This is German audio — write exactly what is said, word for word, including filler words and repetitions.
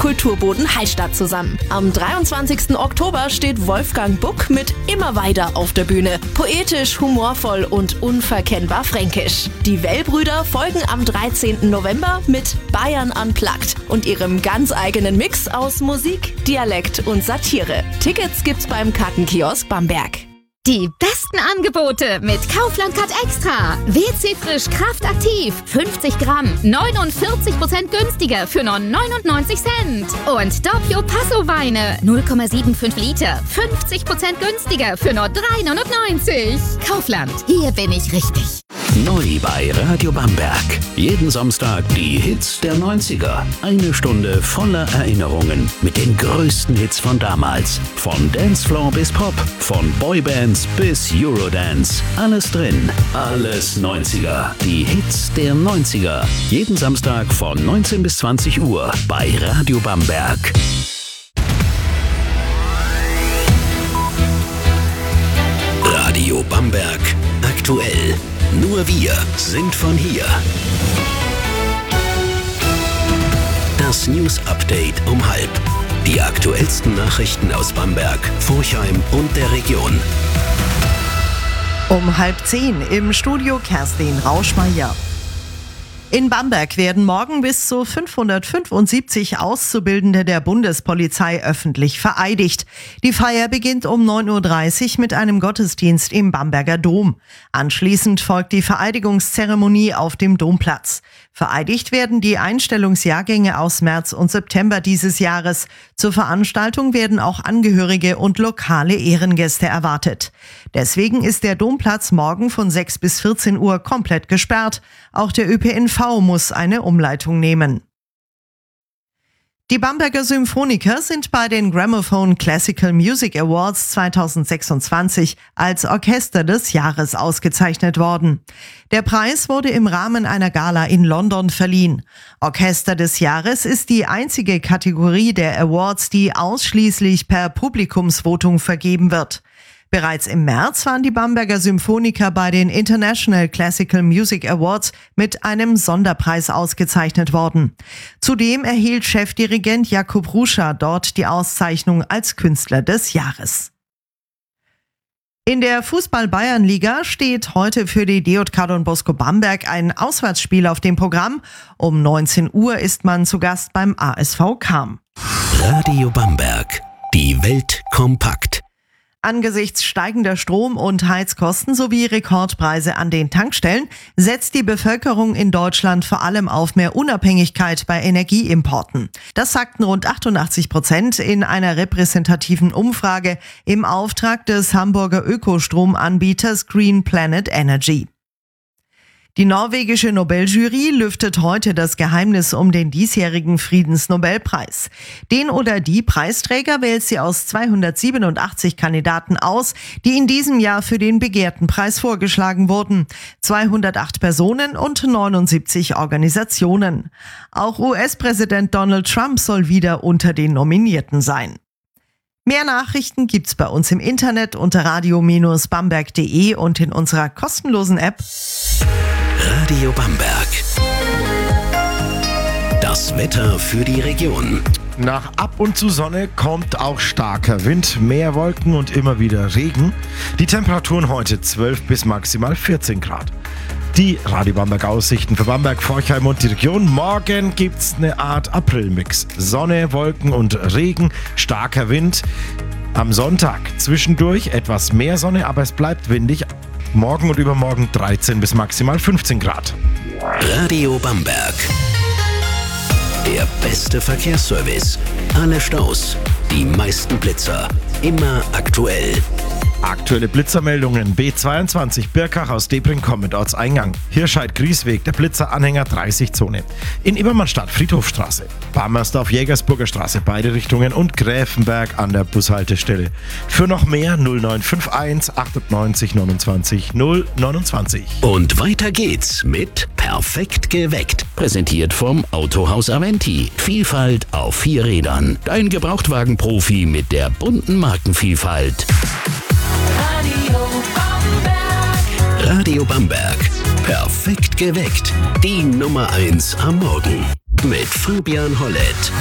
Kulturboden Hallstatt zusammen. Am dreiundzwanzigsten Oktober steht Wolfgang Buck mit Immer weiter auf der Bühne. Poetisch, humorvoll und unverkennbar fränkisch. Die Well-Brüder folgen am dreizehnten November mit Bayern Unplugged und ihrem ganz eigenen Mix aus Musik, Dialekt und Satire. Tickets gibt's beim Kartenkiosk Bamberg. Die besten Angebote mit Kaufland Card Extra. W C Frisch Kraftaktiv. fünfzig Gramm. neunundvierzig Prozent günstiger für nur neunundneunzig Cent. Und Doppio Passo Weine. null Komma fünfundsiebzig Liter. fünfzig Prozent günstiger für nur drei neunundneunzig. Kaufland. Hier bin ich richtig. Neu bei Radio Bamberg. Jeden Samstag die Hits der neunziger. Eine Stunde voller Erinnerungen mit den größten Hits von damals. Von Dancefloor bis Pop, von Boybands bis Eurodance. Alles drin, alles neunziger. Die Hits der neunziger. Jeden Samstag von neunzehn bis zwanzig Uhr bei Radio Bamberg. Radio Bamberg aktuell. Nur wir sind von hier. Das News Update um halb. Die aktuellsten Nachrichten aus Bamberg, Forchheim und der Region. Um halb zehn im Studio Kerstin Rauschmeier. In Bamberg werden morgen bis zu fünfhundertfünfundsiebzig Auszubildende der Bundespolizei öffentlich vereidigt. Die Feier beginnt um neun Uhr dreißig mit einem Gottesdienst im Bamberger Dom. Anschließend folgt die Vereidigungszeremonie auf dem Domplatz. Vereidigt werden die Einstellungsjahrgänge aus März und September dieses Jahres. Zur Veranstaltung werden auch Angehörige und lokale Ehrengäste erwartet. Deswegen ist der Domplatz morgen von sechs bis vierzehn Uhr komplett gesperrt. Auch der Ö P N V muss eine Umleitung nehmen. Die Bamberger Symphoniker sind bei den Gramophone Classical Music Awards zweitausendsechsundzwanzig als Orchester des Jahres ausgezeichnet worden. Der Preis wurde im Rahmen einer Gala in London verliehen. Orchester des Jahres ist die einzige Kategorie der Awards, die ausschließlich per Publikumsvotung vergeben wird. Bereits im März waren die Bamberger Symphoniker bei den International Classical Music Awards mit einem Sonderpreis ausgezeichnet worden. Zudem erhielt Chefdirigent Jakub Ruscha dort die Auszeichnung als Künstler des Jahres. In der Fußball-Bayernliga steht heute für die D J K Don Bosco Bamberg ein Auswärtsspiel auf dem Programm. Um neunzehn Uhr ist man zu Gast beim A S V Cham. Radio Bamberg. Die Welt kompakt. Angesichts steigender Strom- und Heizkosten sowie Rekordpreise an den Tankstellen setzt die Bevölkerung in Deutschland vor allem auf mehr Unabhängigkeit bei Energieimporten. Das sagten rund achtundachtzig Prozent in einer repräsentativen Umfrage im Auftrag des Hamburger Ökostromanbieters Green Planet Energy. Die norwegische Nobeljury lüftet heute das Geheimnis um den diesjährigen Friedensnobelpreis. Den oder die Preisträger wählt sie aus zweihundertsiebenundachtzig Kandidaten aus, die in diesem Jahr für den begehrten Preis vorgeschlagen wurden. zweihundertacht Personen und neunundsiebzig Organisationen. Auch U S-Präsident Donald Trump soll wieder unter den Nominierten sein. Mehr Nachrichten gibt's bei uns im Internet unter radio Bindestrich bamberg punkt de und in unserer kostenlosen App Radio Bamberg. Das Wetter für die Region. Nach ab und zu Sonne kommt auch starker Wind, mehr Wolken und immer wieder Regen. Die Temperaturen heute zwölf bis maximal vierzehn Grad. Die Radio Bamberg Aussichten für Bamberg, Forchheim und die Region. Morgen gibt's eine Art Aprilmix. Sonne, Wolken und Regen, starker Wind. Am Sonntag zwischendurch etwas mehr Sonne, aber es bleibt windig. Morgen und übermorgen dreizehn bis maximal fünfzehn Grad. Radio Bamberg. Der beste Verkehrsservice. Alle Staus, die meisten Blitzer. Immer aktuell. Aktuelle Blitzermeldungen. B zweiundzwanzig Birkach aus Debring mit Ortseingang. Hirscheid-Griesweg, der Blitzeranhänger dreißig Zone. In Immermannstadt Friedhofstraße. Bammersdorf Jägersburger Straße, beide Richtungen und Gräfenberg an der Bushaltestelle. Für noch mehr null neun fünf eins achtundneunzig neunundzwanzig null neunundzwanzig. Und weiter geht's mit Perfekt geweckt. Präsentiert vom Autohaus Aventi. Vielfalt auf vier Rädern. Dein Gebrauchtwagenprofi mit der bunten Markenvielfalt. Radio Bamberg. Radio Bamberg. Perfekt geweckt. Die Nummer eins am Morgen. Mit Fabian Hollett.